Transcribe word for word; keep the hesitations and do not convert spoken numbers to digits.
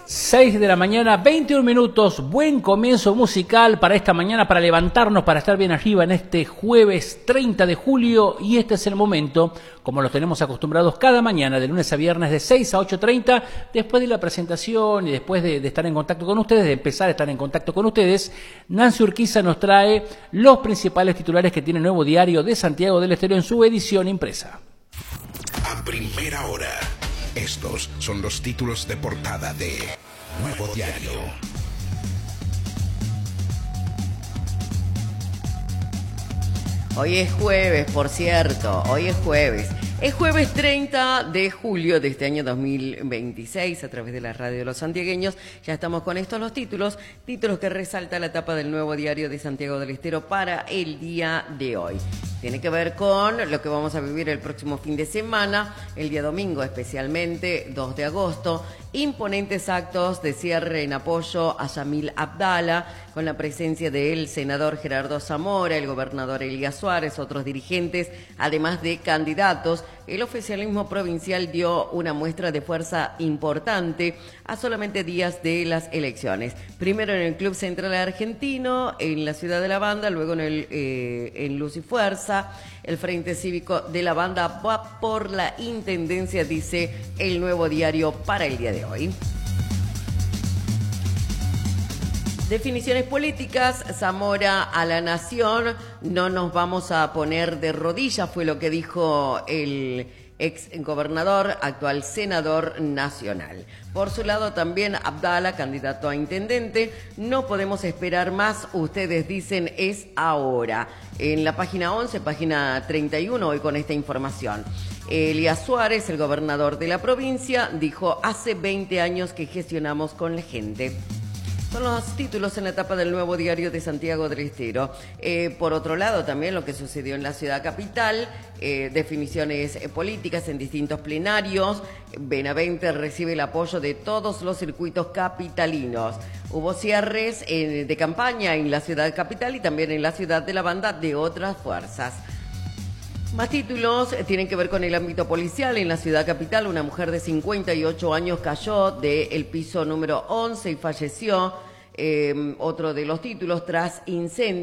seis de la mañana, veintiún minutos, buen comienzo musical para esta mañana, para levantarnos, para estar bien arriba en este jueves treinta de julio, y este es el momento, como los tenemos acostumbrados cada mañana, de lunes a viernes de seis a ocho treinta, después de la presentación y después de, de estar en contacto con ustedes, de empezar a estar en contacto con ustedes, Nancy Urquiza nos trae los principales titulares que tiene el Nuevo Diario de Santiago del Estero en su edición impresa. A primera hora. Estos son los títulos de portada de Nuevo Diario. Hoy es jueves, por cierto, hoy es jueves. Es jueves treinta de julio de este año dos mil veintiséis, a través de la radio de los santiagueños. Ya estamos con estos los títulos, títulos que resalta la tapa del Nuevo Diario de Santiago del Estero para el día de hoy. Tiene que ver con lo que vamos a vivir el próximo fin de semana, el día domingo especialmente, dos de agosto. Imponentes actos de cierre en apoyo a Yamil Abdala, con la presencia del senador Gerardo Zamora, el gobernador Elías Suárez, otros dirigentes, además de candidatos. El oficialismo provincial dio una muestra de fuerza importante a solamente días de las elecciones. Primero en el Club Central Argentino, en la ciudad de La Banda, luego en, el, eh, en Luz y Fuerza. El Frente Cívico de La Banda va por la intendencia, dice el Nuevo Diario para el día de hoy. Definiciones políticas, Zamora a la Nación, no nos vamos a poner de rodillas, fue lo que dijo el ex gobernador, actual senador nacional. Por su lado también Abdala, candidato a intendente, no podemos esperar más, ustedes dicen es ahora. En la página once, página treinta y uno, hoy con esta información. Elías Suárez, el gobernador de la provincia, dijo, hace veinte años que gestionamos con la gente. Son los títulos en la etapa del Nuevo Diario de Santiago del Estero. Eh, por otro lado, también lo que sucedió en la ciudad capital, eh, definiciones eh, políticas en distintos plenarios. Benavente recibe el apoyo de todos los circuitos capitalinos. Hubo cierres eh, de campaña en la ciudad capital y también en la ciudad de La Banda de otras fuerzas. Más títulos eh, tienen que ver con el ámbito policial. En la ciudad capital, una mujer de cincuenta y ocho años cayó del piso número once y falleció. Eh, otro de los títulos, tras incendio.